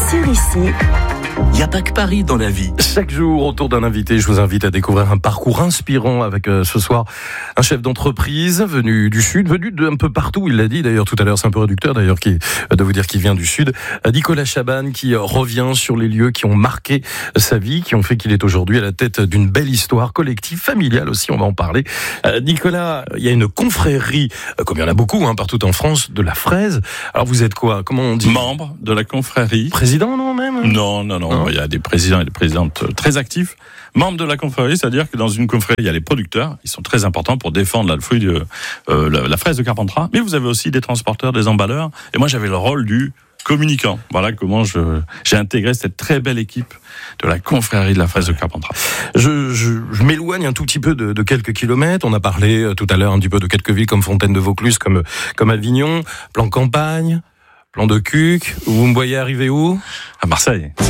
sur ici. Il n'y a pas que Paris dans la vie. Chaque jour, autour d'un invité, je vous invite à découvrir un parcours inspirant avec ce soir un chef d'entreprise venu du Sud, venu d'un peu partout, il l'a dit d'ailleurs tout à l'heure, c'est un peu réducteur d'ailleurs de vous dire qu'il vient du Sud. Nicolas Chaban qui revient sur les lieux qui ont marqué sa vie, qui ont fait qu'il est aujourd'hui à la tête d'une belle histoire collective, familiale aussi, on va en parler. Nicolas, il y a une confrérie, comme il y en a beaucoup partout en France, de la fraise. Alors vous êtes quoi? Comment on dit? Membre de la confrérie. Président, non même? Non. Il y a des présidents et des présidentes très actifs. Membres de la confrérie, c'est-à-dire que dans une confrérie, il y a les producteurs, ils sont très importants pour défendre la fraise de Carpentras. Mais vous avez aussi des transporteurs, des emballeurs. Et moi, j'avais le rôle du communicant. Voilà comment j'ai intégré cette très belle équipe de la confrérie de la fraise de Carpentras. Je m'éloigne un tout petit peu de quelques kilomètres. On a parlé tout à l'heure un petit peu de quelques villes comme Fontaine de Vaucluse, comme Avignon, plan campagne, plan de Cuc. Vous me voyez arriver où? À Marseille. Vous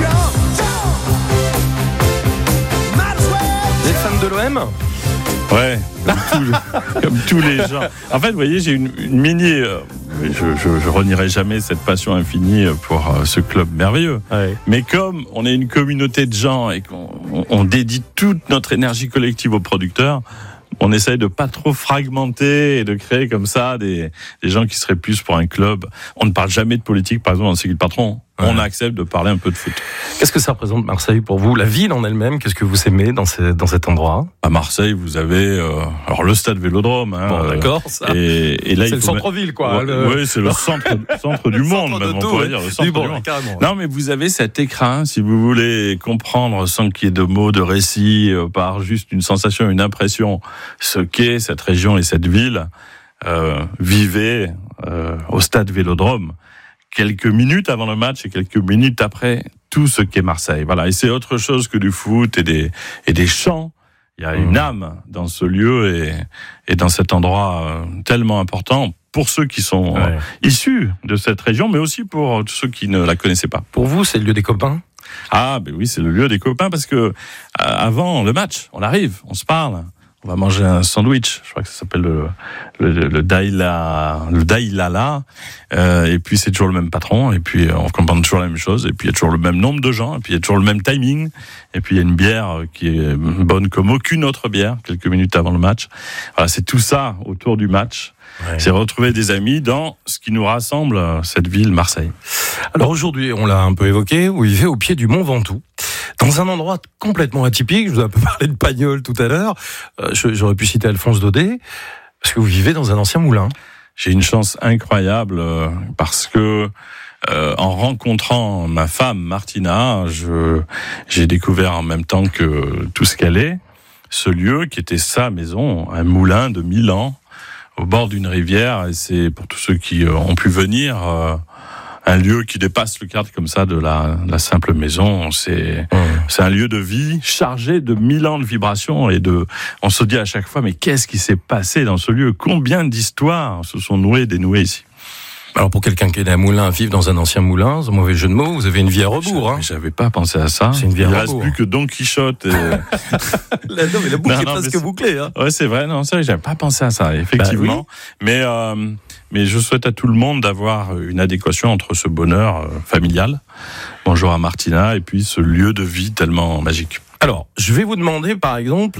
êtes fan de l'OM? Ouais, comme tous les gens. En fait, vous voyez, j'ai une mini... Je renierai jamais cette passion infinie pour ce club merveilleux. Ouais. Mais comme on est une communauté de gens et qu'on dédie toute notre énergie collective aux producteurs, on essaye de pas trop fragmenter et de créer comme ça des gens qui seraient plus pour un club. On ne parle jamais de politique, par exemple, dans C'est qui le patron. On accepte de parler un peu de foot. Qu'est-ce que ça représente Marseille pour vous? La ville en elle-même, qu'est-ce que vous aimez dans cet endroit? À Marseille, vous avez alors le stade Vélodrome. Bon, d'accord. Ça. Et là, c'est le centre-ville, quoi. Oui, c'est le centre du monde, même, on pourrait dire. Le centre du monde. Carrément. Non, mais vous avez cet écrin, si vous voulez comprendre sans qu'il y ait de mots, de récits, par juste une sensation, une impression, ce qu'est cette région et cette ville. Vivez au stade Vélodrome. Quelques minutes avant le match et quelques minutes après, tout ce qu'est Marseille. Voilà. Et c'est autre chose que du foot et des chants. Il y a une âme dans ce lieu et dans cet endroit tellement important pour ceux qui sont issus de cette région, mais aussi pour tous ceux qui ne la connaissaient pas. Pour vous, c'est le lieu des copains? Ah, ben oui, c'est le lieu des copains parce que avant le match, on arrive, on se parle. On va manger un sandwich, je crois que ça s'appelle le Dailala, et puis c'est toujours le même patron, et puis on commande toujours la même chose, et puis il y a toujours le même nombre de gens, et puis il y a toujours le même timing, et puis il y a une bière qui est bonne comme aucune autre bière, quelques minutes avant le match. Voilà, c'est tout ça autour du match. Ouais. C'est retrouver des amis dans ce qui nous rassemble, cette ville, Marseille. Alors aujourd'hui, on l'a un peu évoqué, vous vivez au pied du Mont Ventoux, dans un endroit complètement atypique. Je vous ai un peu parlé de Pagnol tout à l'heure. J'aurais pu citer Alphonse Daudet, parce que vous vivez dans un ancien moulin. J'ai une chance incroyable parce que en rencontrant ma femme Martina, j'ai découvert en même temps que tout ce qu'elle est, ce lieu qui était sa maison, un moulin de 1000 ans, au bord d'une rivière, et c'est pour tous ceux qui ont pu venir un lieu qui dépasse le cadre comme ça de la simple maison. C'est un lieu de vie chargé de 1000 ans de vibrations on se dit à chaque fois, mais qu'est-ce qui s'est passé dans ce lieu? Combien d'histoires se sont nouées, dénouées ici? Alors pour quelqu'un qui est d'un moulin, vivre dans un ancien moulin, c'est un mauvais jeu de mots, vous avez une vie à rebours. J'avais pas pensé à ça. C'est une vie à rebours. Il reste plus que Don Quichotte. Non, mais la boucle est presque bouclée. Ouais, c'est vrai. Non, c'est vrai, j'avais pas pensé à ça, effectivement. Bah, oui. Mais je souhaite à tout le monde d'avoir une adéquation entre ce bonheur familial, bonjour à Martina, et puis ce lieu de vie tellement magique. Alors, je vais vous demander, par exemple,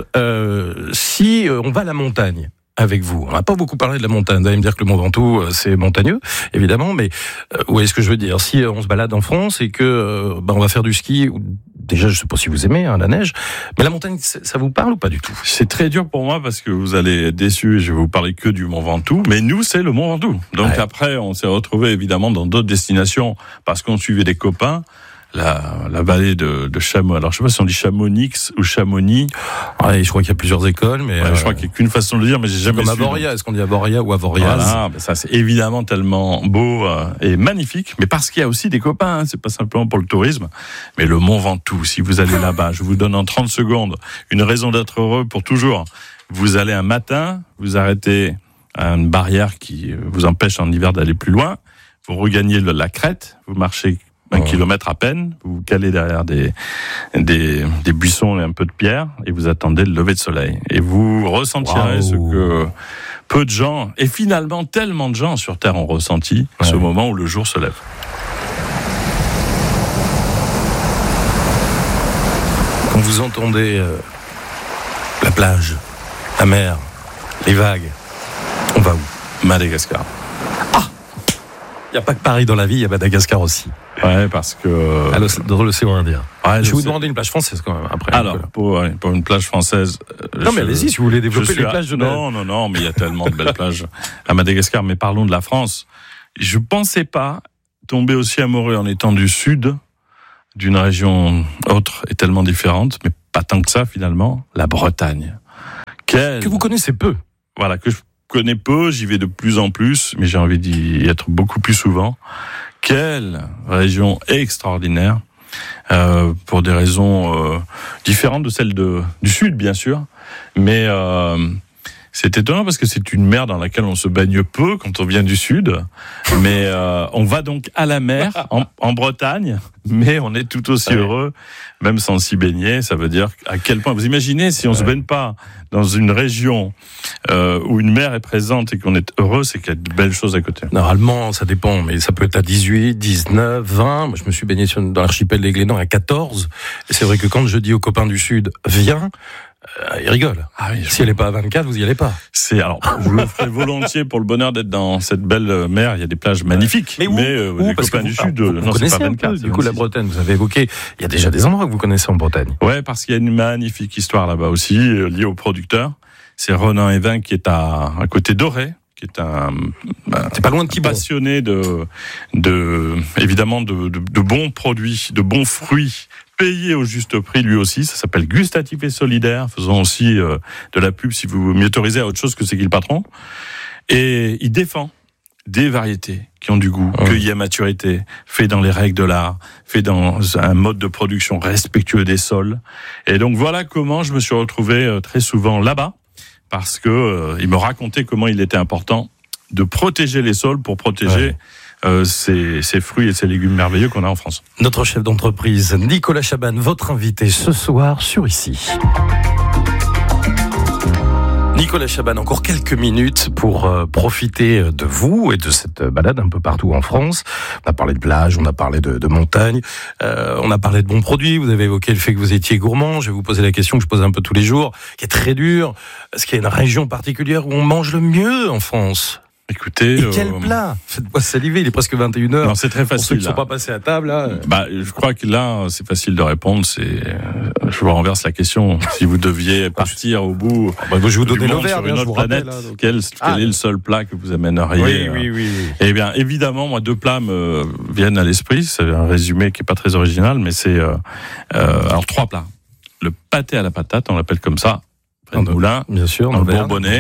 si on va à la montagne avec vous. On n'a pas beaucoup parlé de la montagne. Vous allez me dire que le Mont Ventoux, c'est montagneux, évidemment, mais vous voyez ce que je veux dire. Si on se balade en France et que on va faire du ski, déjà, je sais pas si vous aimez la neige, mais la montagne, ça vous parle ou pas du tout? C'est très dur pour moi parce que vous allez être déçus et je vais vous parler que du Mont Ventoux. Mais nous, c'est le Mont Ventoux. Donc après, on s'est retrouvés évidemment dans d'autres destinations parce qu'on suivait des copains. La vallée de Chamonix. Alors, je sais pas si on dit Chamonix ou Chamonix. Ouais, je crois qu'il y a plusieurs écoles, mais je crois qu'il n'y a qu'une façon de le dire, mais j'ai jamais su. Comme Avoria. Est-ce qu'on dit Avoria ou Avoriaz? Voilà, ça c'est évidemment tellement beau et magnifique, mais parce qu'il y a aussi des copains, c'est pas simplement pour le tourisme. Mais le Mont Ventoux, si vous allez là-bas, je vous donne en 30 secondes une raison d'être heureux pour toujours. Vous allez un matin, vous arrêtez à une barrière qui vous empêche en hiver d'aller plus loin, vous regagnez la crête, vous marchez 1 kilomètre à peine, vous vous calez derrière des buissons et un peu de pierre, et vous attendez le lever de soleil. Et vous ressentirez ce que peu de gens, et finalement tellement de gens sur Terre ont ressenti, ce moment où le jour se lève. Quand vous entendez la plage, la mer, les vagues, on va où ? Madagascar. Il n'y a pas que Paris dans la vie, il y a Madagascar aussi. Ouais, parce que... Dans l'océan Indien. Ouais, je vais vous demander une plage française quand même, après. Alors, pour une plage française... Non, mais allez-y, si vous voulez développer les plages de Non, mais il y a tellement de belles plages à Madagascar. Mais parlons de la France. Je pensais pas tomber aussi amoureux en étant du sud, d'une région autre et tellement différente, mais pas tant que ça, finalement, la Bretagne. Que vous connaissez peu. Voilà, que je connais peu, j'y vais de plus en plus, mais j'ai envie d'y être beaucoup plus souvent. Quelle région extraordinaire, pour des raisons différentes de celles du sud, bien sûr, mais c'est étonnant parce que c'est une mer dans laquelle on se baigne peu quand on vient du sud, mais on va donc à la mer en Bretagne, mais on est tout aussi heureux, même sans s'y baigner. Ça veut dire à quel point, vous imaginez, si on se baigne pas dans une région où une mer est présente et qu'on est heureux, c'est qu'il y a de belles choses à côté. Normalement, ça dépend, mais ça peut être à 18, 19, 20. Moi, je me suis baigné dans l'archipel des Glénans à 14. Et c'est vrai que quand je dis aux copains du Sud, viens, ils rigolent. Ah oui, si elle n'est pas à 24, vous y allez pas. Alors, je le ferai volontiers pour le bonheur d'être dans cette belle mer. Il y a des plages magnifiques. Mais où, les copains du Sud, non, c'est pas 24. Du coup, la Bretagne, vous avez évoqué, il y a déjà des endroits que vous connaissez en Bretagne. Ouais, parce qu'il y a une magnifique histoire là-bas aussi, liée au producteur. C'est Ronan Evin qui est à côté d'Auray, qui est c'est pas loin de Quiberon, passionné évidemment de bons produits, de bons fruits, payé au juste prix lui aussi. Ça s'appelle Gustatif et Solidaire. Faisons aussi de la pub si vous m'y autorisez à autre chose que C'est qui le patron. Et il défend des variétés qui ont du goût, cueillies à maturité, fait dans les règles de l'art, fait dans un mode de production respectueux des sols. Et donc voilà comment je me suis retrouvé très souvent là-bas, parce que il me racontait comment il était important de protéger les sols pour protéger ces fruits et ces légumes merveilleux qu'on a en France. Notre chef d'entreprise, Nicolas Chabanne, votre invité ce soir sur Ici. Nicolas Chabanne, encore quelques minutes pour profiter de vous et de cette balade un peu partout en France. On a parlé de plage, on a parlé de montagne, on a parlé de bons produits. Vous avez évoqué le fait que vous étiez gourmand. Je vais vous poser la question que je pose un peu tous les jours, qui est très dure. Est-ce qu'il y a une région particulière où on mange le mieux en France ? Écoutez, et quel plat ? Faites-moi saliver, il est presque 21h. Non, c'est très facile. Pour ceux qui ne sont pas passés à table, là. Je crois que là, c'est facile de répondre. Je vous renverse la question. Si vous deviez partir au bout, je vais vous donner l'Auvergne, sur une autre planète, quel est le seul plat que vous amèneriez ? Oui. Eh bien, évidemment, moi, 2 plats me viennent à l'esprit. C'est un résumé qui est pas très original, mais c'est alors 3 plats. Le pâté à la patate, on l'appelle comme ça. Moulin, bien sûr, dans le Bourbonnais,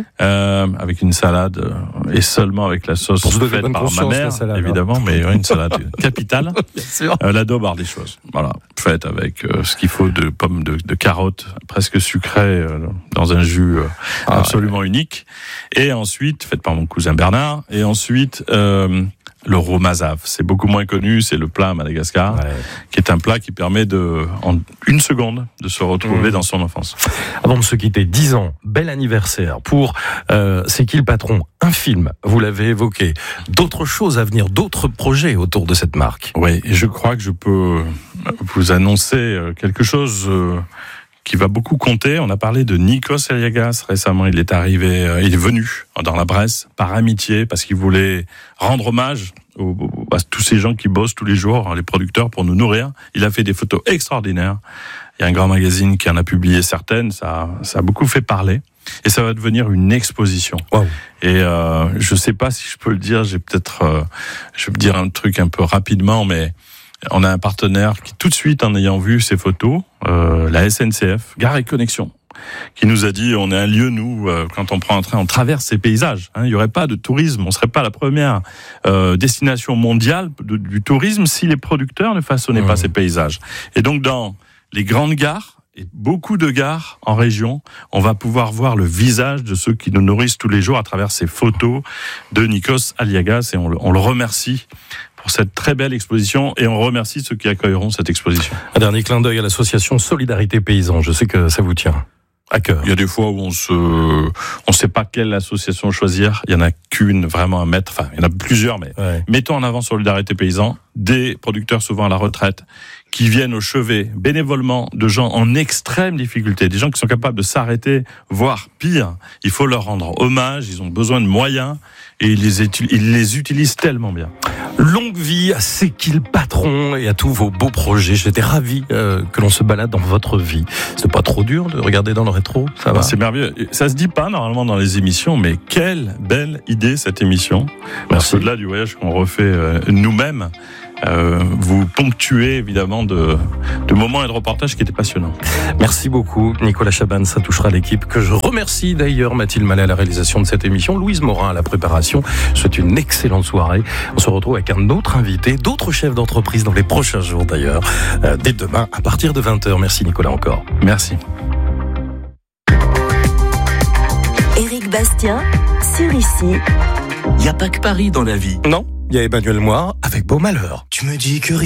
avec une salade et seulement avec la sauce faite par ma mère, évidemment, mais une salade capitale. Bien sûr. L'adobe ardéchoise, voilà, faite avec ce qu'il faut de pommes de carottes presque sucrées dans un jus absolument unique. Et ensuite, faite par mon cousin Bernard. Et ensuite, le romazave, c'est beaucoup moins connu, c'est le plat à Madagascar, qui est un plat qui permet en 1 seconde de se retrouver dans son enfance. Avant de se quitter, 10 ans, bel anniversaire pour C'est qui le patron ? Un film, vous l'avez évoqué. D'autres choses à venir, d'autres projets autour de cette marque. Oui, et je crois que je peux vous annoncer quelque chose qui va beaucoup compter. On a parlé de Nikos Aliagas récemment. Il est venu dans la Bresse par amitié, parce qu'il voulait rendre hommage à tous ces gens qui bossent tous les jours, les producteurs, pour nous nourrir. Il a fait des photos extraordinaires. Il y a un grand magazine qui en a publié certaines. Ça a beaucoup fait parler. Et ça va devenir une exposition. Wow. Et je sais pas si je peux le dire. Je vais me dire un truc un peu rapidement, mais on a un partenaire qui, tout de suite, en ayant vu ces photos, la SNCF, Gare et Connexion, qui nous a dit, on est un lieu, nous, quand on prend un train, on traverse ces paysages. Il n'y aurait pas de tourisme, on serait pas la première destination mondiale du tourisme si les producteurs ne façonnaient pas ces paysages. Et donc, dans les grandes gares, et beaucoup de gares en région, on va pouvoir voir le visage de ceux qui nous nourrissent tous les jours à travers ces photos de Nikos Aliagas, et on le remercie pour cette très belle exposition, et on remercie ceux qui accueilleront cette exposition. Un dernier clin d'œil à l'association Solidarité Paysan. Je sais que ça vous tient à cœur. Il y a des fois où on sait pas quelle association choisir. Il y en a qu'une vraiment à mettre. Enfin, il y en a plusieurs, mais mettons en avant Solidarité Paysan. des producteurs souvent à la retraite, qui viennent au chevet bénévolement de gens en extrême difficulté, des gens qui sont capables de s'arrêter, voire pire. Il faut leur rendre hommage, ils ont besoin de moyens et ils les utilisent tellement bien. Longue vie à Sekil Patron et à tous vos beaux projets. J'étais ravi que l'on se balade dans votre vie. C'est pas trop dur de regarder dans le rétro, ça va? C'est merveilleux. Ça se dit pas normalement dans les émissions, mais quelle belle idée cette émission. Parce que au-delà du voyage qu'on refait nous-mêmes, vous ponctuez évidemment de moments et de reportages qui étaient passionnants. Merci beaucoup Nicolas Chaban, ça touchera l'équipe que je remercie d'ailleurs, Mathilde Mallet à la réalisation de cette émission, Louise Morin à la préparation. Je souhaite une excellente soirée. On se retrouve avec un autre invité, d'autres chefs d'entreprise dans les prochains jours d'ailleurs, dès demain à partir de 20h. Merci Nicolas encore. Merci. Éric Bastien sur Ici. Il n'y a pas que Paris dans la vie. Non, il y a Emmanuel Moir avec Beau Malheur. Tu me dis que